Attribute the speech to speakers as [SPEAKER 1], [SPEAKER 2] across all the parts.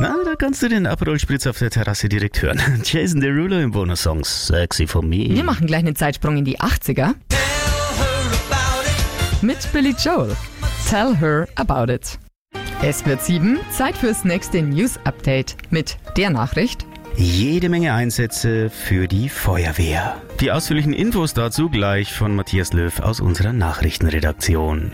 [SPEAKER 1] Na, da kannst du den Aperol Spritz auf der Terrasse direkt hören. Jason Derulo im Bonus-Song Sexy for Me.
[SPEAKER 2] Wir machen gleich einen Zeitsprung in die 80er. Mit Billy Joel. Tell her about it. Es wird 7, Zeit fürs nächste News-Update mit der Nachricht.
[SPEAKER 1] Jede Menge Einsätze für die Feuerwehr. Die ausführlichen Infos dazu gleich von Matthias Löw aus unserer Nachrichtenredaktion.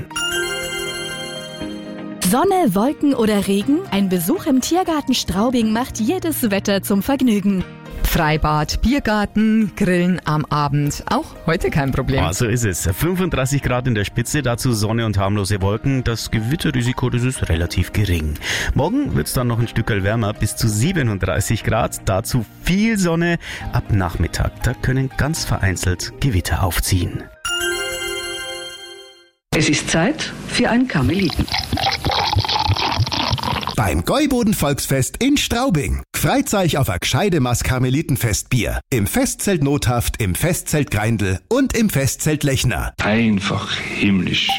[SPEAKER 3] Sonne, Wolken oder Regen, ein Besuch im Tiergarten Straubing macht jedes Wetter zum Vergnügen.
[SPEAKER 2] Freibad, Biergarten, Grillen am Abend, auch heute kein Problem.
[SPEAKER 1] So ist es. 35 Grad in der Spitze, dazu Sonne und harmlose Wolken. Das Gewitterrisiko, das ist relativ gering. Morgen wird es dann noch ein Stück wärmer, bis zu 37 Grad. Dazu viel Sonne. Ab Nachmittag, da können ganz vereinzelt Gewitter aufziehen.
[SPEAKER 4] Es ist Zeit für ein Karmeliten.
[SPEAKER 5] Beim Gäuboden-Volksfest in Straubing. Freut euch auf ein gescheide Maß Karmelitenfestbier. Im Festzelt Nothaft, im Festzelt Greindl und im Festzelt Lechner.
[SPEAKER 6] Einfach himmlisch.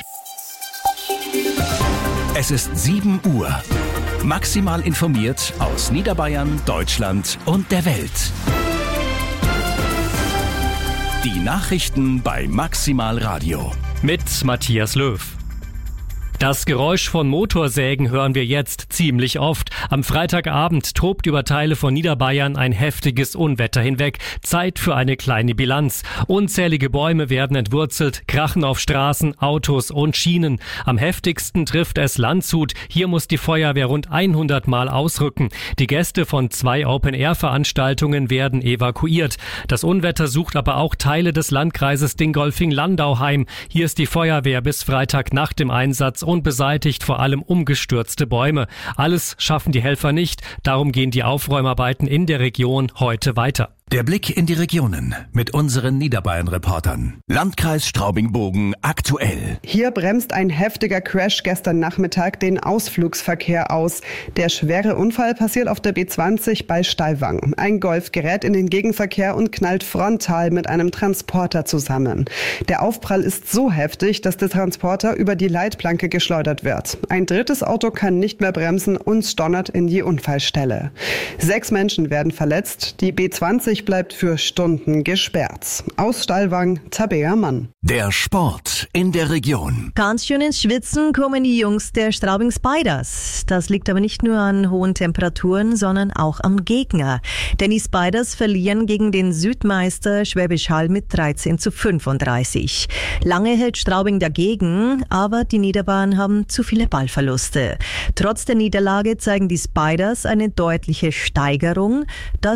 [SPEAKER 7] Es ist 7 Uhr. Maximal informiert aus Niederbayern, Deutschland und der Welt. Die Nachrichten bei Maximal Radio.
[SPEAKER 8] Mit Matthias Löw. Das Geräusch von Motorsägen hören wir jetzt ziemlich oft. Am Freitagabend tobt über Teile von Niederbayern ein heftiges Unwetter hinweg. Zeit für eine kleine Bilanz. Unzählige Bäume werden entwurzelt, krachen auf Straßen, Autos und Schienen. Am heftigsten trifft es Landshut. Hier muss die Feuerwehr rund 100 Mal ausrücken. Die Gäste von 2 Open-Air-Veranstaltungen werden evakuiert. Das Unwetter sucht aber auch Teile des Landkreises Dingolfing-Landau heim. Hier ist die Feuerwehr bis Freitag nach dem Einsatz und beseitigt vor allem umgestürzte Bäume. Alles schaffen die Helfer nicht, darum gehen die Aufräumarbeiten in der Region heute weiter.
[SPEAKER 7] Der Blick in die Regionen mit unseren Niederbayern-Reportern. Landkreis Straubing-Bogen aktuell.
[SPEAKER 9] Hier bremst ein heftiger Crash gestern Nachmittag den Ausflugsverkehr aus. Der schwere Unfall passiert auf der B20 bei Stallwang. Ein Golf gerät in den Gegenverkehr und knallt frontal mit einem Transporter zusammen. Der Aufprall ist so heftig, dass der Transporter über die Leitplanke geschleudert wird. Ein drittes Auto kann nicht mehr bremsen und stonnert in die Unfallstelle. 6 Menschen werden verletzt. Die B20 bleibt für Stunden gesperrt. Aus Stallwang, Tabea Mann.
[SPEAKER 7] Der Sport in der Region.
[SPEAKER 10] Ganz schön ins Schwitzen kommen die Jungs der Straubing Spiders. Das liegt aber nicht nur an hohen Temperaturen, sondern auch am Gegner. Denn die Spiders verlieren gegen den Südmeister Schwäbisch Hall mit 13:35. Lange hält Straubing dagegen, aber die Niederbayern haben zu viele Ballverluste. Trotz der Niederlage zeigen die Spiders eine deutliche Steigerung. Das